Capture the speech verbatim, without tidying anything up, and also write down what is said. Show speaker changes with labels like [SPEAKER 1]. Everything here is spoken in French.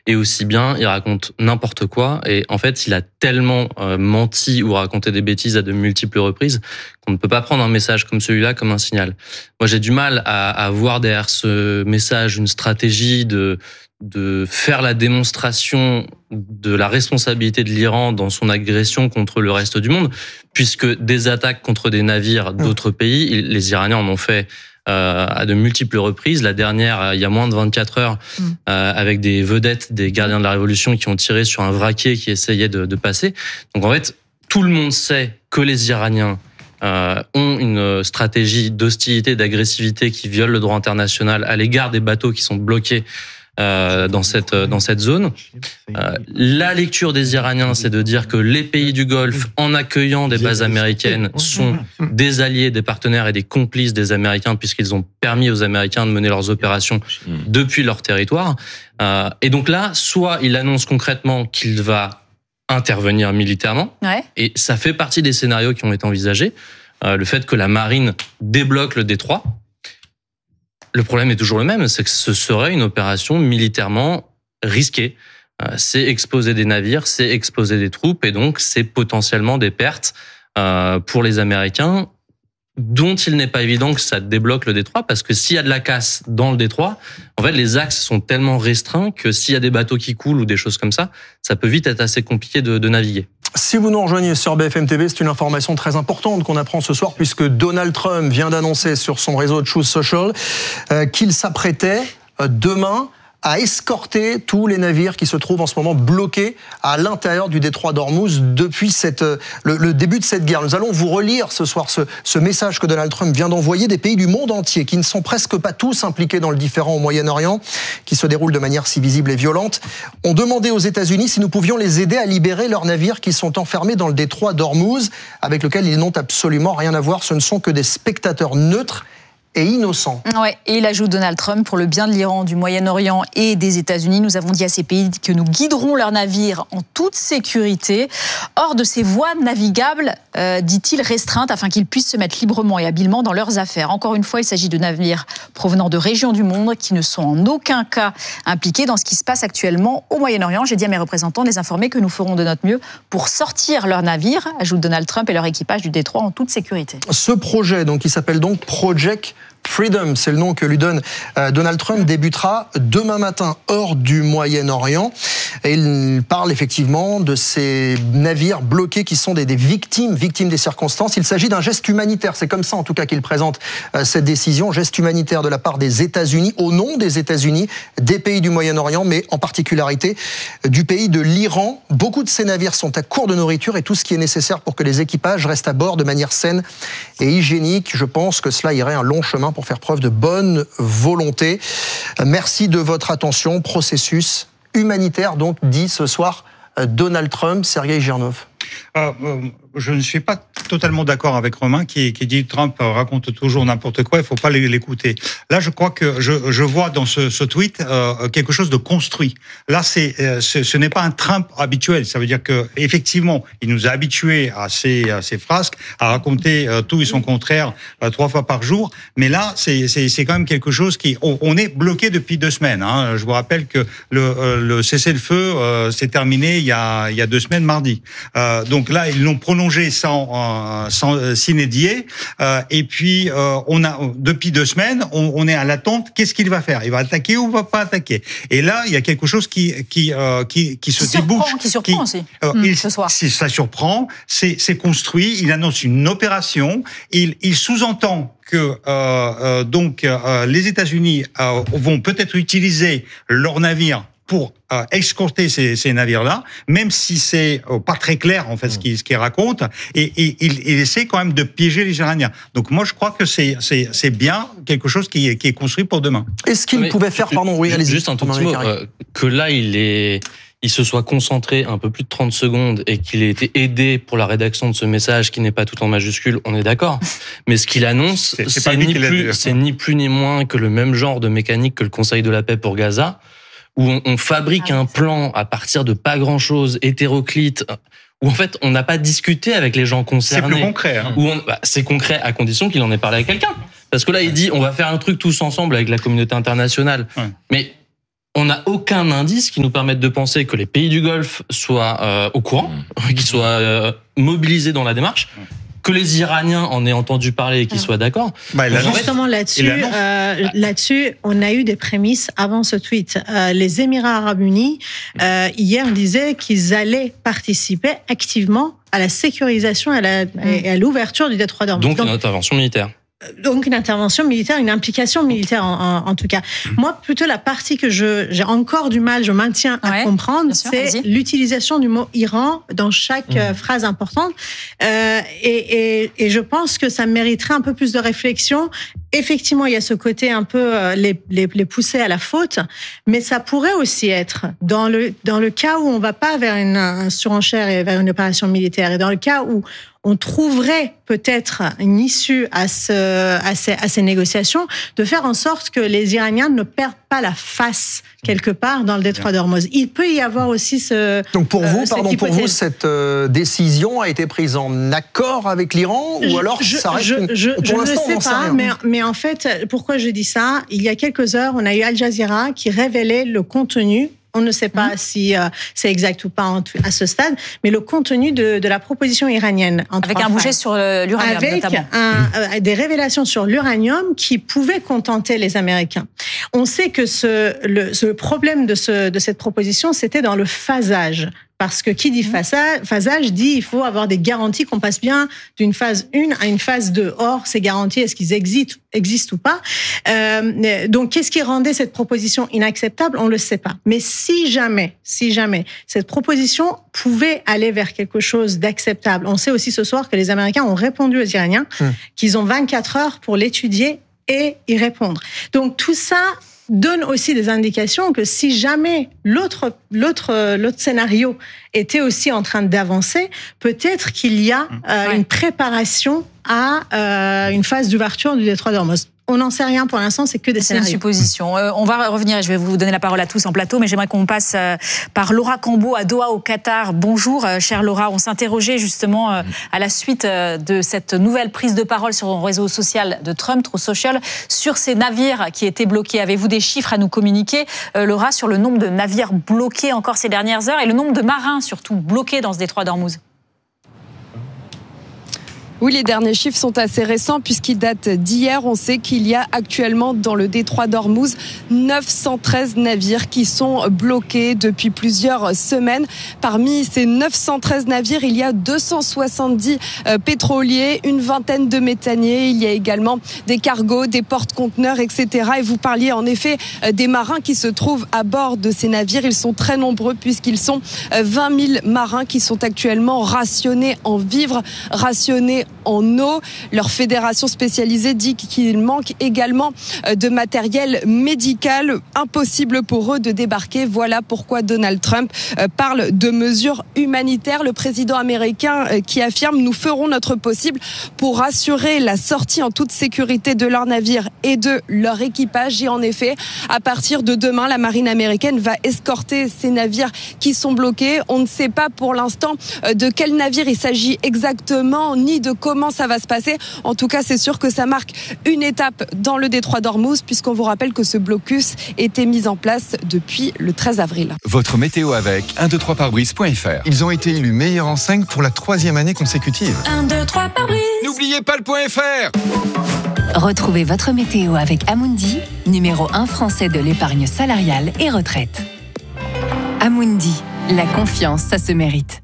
[SPEAKER 1] et aussi bien, il raconte n'importe quoi. Et en fait, il a tellement euh, menti ou raconté des bêtises à de multiples reprises qu'on ne peut pas prendre un message comme celui-là comme un signal. Moi, j'ai du mal à, à voir derrière ce message une stratégie de de faire la démonstration de la responsabilité de l'Iran dans son agression contre le reste du monde, puisque des attaques contre des navires d'autres pays, les Iraniens en ont fait euh, à de multiples reprises. La dernière, il y a moins de vingt-quatre heures, euh, avec des vedettes des gardiens de la Révolution qui ont tiré sur un vraquier qui essayait de, de passer. Donc en fait, tout le monde sait que les Iraniens euh, ont une stratégie d'hostilité, d'agressivité qui viole le droit international à l'égard des bateaux qui sont bloqués Euh, dans cette dans cette zone. Euh, la lecture des Iraniens, c'est de dire que les pays du Golfe, en accueillant des bases américaines, sont des alliés, des partenaires et des complices des Américains, puisqu'ils ont permis aux Américains de mener leurs opérations depuis leur territoire. Euh, et donc là, soit il annonce concrètement qu'il va intervenir militairement, ouais. Et ça fait partie des scénarios qui ont été envisagés. Euh, le fait que la marine débloque le détroit. Le problème est toujours le même, c'est que ce serait une opération militairement risquée. C'est exposer des navires, c'est exposer des troupes, et donc c'est potentiellement des pertes pour les Américains, dont il n'est pas évident que ça débloque le détroit, parce que s'il y a de la casse dans le détroit, en fait, les axes sont tellement restreints que s'il y a des bateaux qui coulent ou des choses comme ça, ça peut vite être assez compliqué de, de naviguer.
[SPEAKER 2] Si vous nous rejoignez sur B F M T V, c'est une information très importante qu'on apprend ce soir, puisque Donald Trump vient d'annoncer sur son réseau Truth Social euh, qu'il s'apprêtait euh, demain à escorter tous les navires qui se trouvent en ce moment bloqués à l'intérieur du détroit d'Ormuz depuis cette, le, le début de cette guerre. Nous allons vous relire ce soir ce, ce message que Donald Trump vient d'envoyer. Des pays du monde entier qui ne sont presque pas tous impliqués dans le différend au Moyen-Orient, qui se déroule de manière si visible et violente, ont demandé aux États-Unis si nous pouvions les aider à libérer leurs navires qui sont enfermés dans le détroit d'Ormuz, avec lequel ils n'ont absolument rien à voir. Ce ne sont que des spectateurs neutres et innocent.
[SPEAKER 3] Ouais, et il ajoute Donald Trump, pour le bien de l'Iran, du Moyen-Orient et des États-Unis, nous avons dit à ces pays que nous guiderons leurs navires en toute sécurité, hors de ces voies navigables, euh, dit-il, restreintes, afin qu'ils puissent se mettre librement et habilement dans leurs affaires. Encore une fois, il s'agit de navires provenant de régions du monde qui ne sont en aucun cas impliqués dans ce qui se passe actuellement au Moyen-Orient. J'ai dit à mes représentants de les informer que nous ferons de notre mieux pour sortir leurs navires, ajoute Donald Trump, et leur équipage du détroit en toute sécurité.
[SPEAKER 2] Ce projet, donc, il s'appelle donc Project Freedom, c'est le nom que lui donne euh, Donald Trump, débutera demain matin hors du Moyen-Orient. Et il parle effectivement de ces navires bloqués qui sont des, des victimes, victimes des circonstances. Il s'agit d'un geste humanitaire, c'est comme ça en tout cas qu'il présente euh, cette décision, geste humanitaire de la part des États-Unis, au nom des États-Unis, des pays du Moyen-Orient, mais en particularité du pays de l'Iran. Beaucoup de ces navires sont à court de nourriture et tout ce qui est nécessaire pour que les équipages restent à bord de manière saine et hygiénique. Je pense que cela irait un long chemin pour faire preuve de bonne volonté. Merci de votre attention. Processus humanitaire, donc, dit ce soir Donald Trump. Sergueï Girnov.
[SPEAKER 4] Euh, euh, je ne suis pas totalement d'accord avec Romain qui, qui dit Trump raconte toujours n'importe quoi, il ne faut pas l'écouter. Là, je crois que je, je vois dans ce, ce tweet euh, quelque chose de construit. Là, c'est, euh, ce, ce n'est pas un Trump habituel. Ça veut dire que effectivement, il nous a habitués à ces, à ces frasques, à raconter euh, tout et son contraire euh, trois fois par jour. Mais là, c'est, c'est, c'est quand même quelque chose qui... On, on est bloqué depuis deux semaines. Hein. Je vous rappelle que le, euh, le cessez-le-feu euh, s'est terminé il y a, il y a deux semaines, mardi. Euh, donc là, ils l'ont prolongé sans, euh, sans sine die. Euh, et puis, euh, on a depuis deux semaines, on, on est à l'attente. Qu'est-ce qu'il va faire ? Il va attaquer ou il va pas attaquer ? Et là, il y a quelque chose qui qui euh, qui, qui se
[SPEAKER 3] qui
[SPEAKER 4] débouche.
[SPEAKER 3] Surprend, qui surprend qui, aussi. Euh, mmh,
[SPEAKER 4] il,
[SPEAKER 3] ce soir.
[SPEAKER 4] Si ça surprend, c'est, c'est construit. Il annonce une opération. Il, il sous-entend que euh, euh, donc euh, les États-Unis euh, vont peut-être utiliser leurs navires pour euh, escorter ces, ces navires-là, même si c'est euh, pas très clair en fait ce qu'il ce qu'il raconte, et, et il, il essaie quand même de piéger les Iraniens. Donc moi je crois que c'est c'est c'est bien quelque chose qui est qui est construit pour demain.
[SPEAKER 2] Est-ce qu'il
[SPEAKER 1] Mais,
[SPEAKER 2] pouvait faire, pardon, oui, allez-y.
[SPEAKER 1] Juste un tout petit mot, euh, que là il est il se soit concentré un peu plus de trente secondes et qu'il ait été aidé pour la rédaction de ce message qui n'est pas tout en majuscule, on est d'accord. Mais ce qu'il annonce, c'est, c'est, c'est, ni, plus, c'est ni plus ni moins que le même genre de mécanique que le Conseil de la paix pour Gaza, où on, on fabrique ah, un plan à partir de pas grand-chose, hétéroclite, où en fait on n'a pas discuté avec les gens concernés.
[SPEAKER 4] C'est plus concret. Hein.
[SPEAKER 1] Où on, bah, c'est concret à condition qu'il en ait parlé avec quelqu'un. Parce que là, il dit on va faire un truc tous ensemble avec la communauté internationale. Ouais. Mais on n'a aucun indice qui nous permette de penser que les pays du Golfe soient euh, au courant, qu'ils soient euh, mobilisés dans la démarche, que les Iraniens en aient entendu parler et qu'ils soient d'accord.
[SPEAKER 4] Bah,
[SPEAKER 5] Justement là-dessus, euh, là-dessus, on a eu des prémices avant ce tweet. Euh, les Émirats Arabes Unis, euh, hier, disaient qu'ils allaient participer activement à la sécurisation et à, la, et à l'ouverture du détroit d'Ormuz.
[SPEAKER 1] Donc, Donc une intervention militaire.
[SPEAKER 5] Donc une intervention militaire, une implication militaire en, en, en tout cas. Moi, plutôt la partie que je, j'ai encore du mal, je maintiens à ouais, comprendre, c'est sûr, l'utilisation du mot Iran dans chaque mmh. phrase importante. Euh, et, et, et je pense que ça mériterait un peu plus de réflexion. Effectivement, il y a ce côté un peu euh, les, les, les pousser à la faute, mais ça pourrait aussi être dans le, dans le cas où on ne va pas vers une, une surenchère et vers une opération militaire, et dans le cas où on trouverait peut-être une issue à, ce, à, ces, à ces négociations, de faire en sorte que les Iraniens ne perdent pas la face quelque part dans le détroit d'Ormuz. Il peut y avoir aussi ce.
[SPEAKER 2] Donc pour vous, euh, pardon,
[SPEAKER 5] hypothèse.
[SPEAKER 2] pour vous, cette euh, décision a été prise en accord avec l'Iran ou alors
[SPEAKER 5] je,
[SPEAKER 2] ça reste
[SPEAKER 5] je,
[SPEAKER 2] une...
[SPEAKER 5] je,
[SPEAKER 2] pour
[SPEAKER 5] je
[SPEAKER 2] l'instant,
[SPEAKER 5] ne sais pas, mais, mais en fait, pourquoi je dis ça ? Il y a quelques heures, on a eu Al Jazeera qui révélait le contenu. On ne sait pas mmh. si euh, c'est exact ou pas en, à ce stade, mais le contenu de, de la proposition iranienne. En
[SPEAKER 3] Avec un bouget sur euh, l'uranium,
[SPEAKER 5] Avec
[SPEAKER 3] notamment.
[SPEAKER 5] Un, euh, des révélations sur l'uranium qui pouvaient contenter les Américains. On sait que ce, le, ce problème de, ce, de cette proposition, c'était dans le phasage. Parce que qui dit phasage dit il faut avoir des garanties qu'on passe bien d'une phase un à une phase deux. Or, ces garanties, est-ce qu'ils existent, existent ou pas ? euh, Donc, qu'est-ce qui rendait cette proposition inacceptable ? On ne le sait pas. Mais si jamais, si jamais, cette proposition pouvait aller vers quelque chose d'acceptable, on sait aussi ce soir que les Américains ont répondu aux Iraniens, mmh. qu'ils ont vingt-quatre heures pour l'étudier et y répondre. Donc, tout ça donne aussi des indications que si jamais l'autre, l'autre, l'autre scénario était aussi en train d'avancer, peut-être qu'il y a euh, ouais. une préparation à euh, une phase d'ouverture du détroit d'Ormuz. On n'en sait rien pour l'instant, c'est que des
[SPEAKER 3] c'est
[SPEAKER 5] scénarios.
[SPEAKER 3] C'est une supposition. Euh, on va revenir et je vais vous donner la parole à tous en plateau, mais j'aimerais qu'on passe euh, par Laura Cambeau à Doha au Qatar. Bonjour, euh, chère Laura. On s'interrogeait justement euh, à la suite euh, de cette nouvelle prise de parole sur le réseau social de Trump, Truth Social, sur ces navires qui étaient bloqués. Avez-vous des chiffres à nous communiquer, euh, Laura, sur le nombre de navires bloqués encore ces dernières heures et le nombre de marins surtout bloqués dans ce détroit d'Ormuz ?
[SPEAKER 6] Oui, les derniers chiffres sont assez récents puisqu'ils datent d'hier. On sait qu'il y a actuellement dans le détroit d'Ormuz neuf cent treize navires qui sont bloqués depuis plusieurs semaines. Parmi ces neuf cent treize navires, il y a deux cent soixante-dix euh, pétroliers, une vingtaine de méthaniers. Il y a également des cargos, des porte-conteneurs, et cetera. Et vous parliez en effet euh, des marins qui se trouvent à bord de ces navires. Ils sont très nombreux puisqu'ils sont euh, vingt mille marins qui sont actuellement rationnés en vivres, rationnés en eau. Leur fédération spécialisée dit qu'il manque également de matériel médical. Impossible pour eux de débarquer. Voilà pourquoi Donald Trump parle de mesures humanitaires. Le président américain qui affirme « Nous ferons notre possible pour assurer la sortie en toute sécurité de leur navire et de leur équipage ». Et en effet, à partir de demain, la marine américaine va escorter ces navires qui sont bloqués. On ne sait pas pour l'instant de quel navire il s'agit exactement, ni de comment ça va se passer. En tout cas, c'est sûr que ça marque une étape dans le détroit d'Ormuz, puisqu'on vous rappelle que ce blocus était mis en place depuis le treize avril.
[SPEAKER 7] Votre météo avec un deux trois pare-brise point f r.
[SPEAKER 8] Ils ont été élus meilleurs enseigne pour la troisième année consécutive.
[SPEAKER 9] un deux trois pare-brise.
[SPEAKER 7] N'oubliez pas le point .fr.
[SPEAKER 9] Retrouvez votre météo avec Amundi, numéro un français de l'épargne salariale et retraite. Amundi, la confiance, ça se mérite.